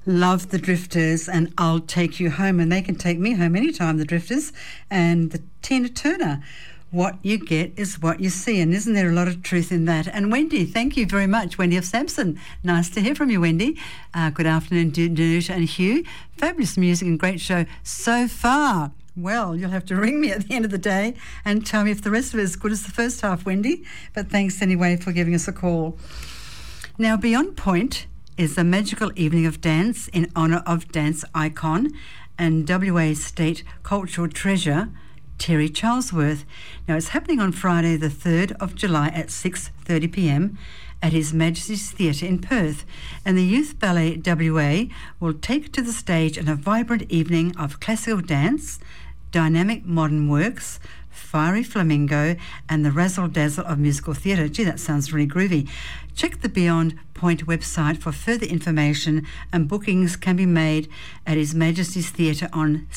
Love the Drifters and I'll Take You Home, and they can take me home anytime, the Drifters. And the Tina Turner, What You Get Is What You See, and isn't there a lot of truth in that? And Wendy, thank you very much, Wendy of Sampson. Nice to hear from you, Wendy. Good afternoon, Danuta and Hugh. Fabulous music and great show so far. Well, you'll have to ring me at the end of the day and tell me if the rest of it is as good as the first half, Wendy. But thanks anyway for giving us a call. Now, Beyond Point is a magical evening of dance in honour of dance icon and WA State Cultural Treasure, Terry Charlesworth. Now, it's happening on Friday the 3rd of July at 6:30pm at His Majesty's Theatre in Perth, and the Youth Ballet WA will take to the stage in a vibrant evening of classical dance, dynamic modern works, fiery flamingo and the razzle-dazzle of musical theatre. Gee, that sounds really groovy. Check the Beyond Point website for further information, and bookings can be made at His Majesty's Theatre on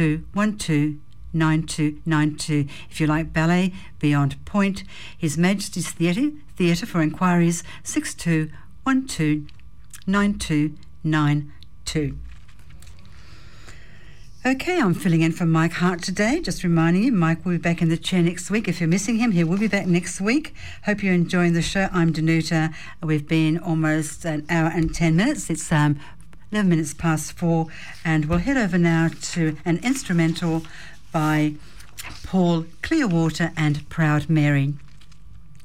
62129292. If you like ballet, Beyond Point, His Majesty's Theatre for inquiries 62129292. Okay, I'm filling in for Mike Hart today. Just reminding you, Mike will be back in the chair next week. If you're missing him, he will be back next week. Hope you're enjoying the show. I'm Danuta. We've been almost an hour and 10 minutes. It's 11 minutes past 4, and we'll head over now to an instrumental by Paul Clearwater and Proud Mary.